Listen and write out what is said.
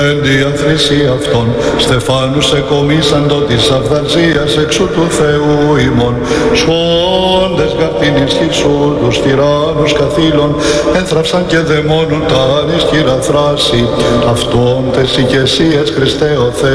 Εντίαν θρησί αυτών, Στεφάνους εκομίσαντο της αυθαρσίας εξού του Θεού ημών, σώντες γαρτήν ισχυσού τους τυράννους καθήλων, ένθραυσαν και δαιμόνων τα ανισχυρά θράση, αυτών τες οικεσίες Χριστέ ο Θεός.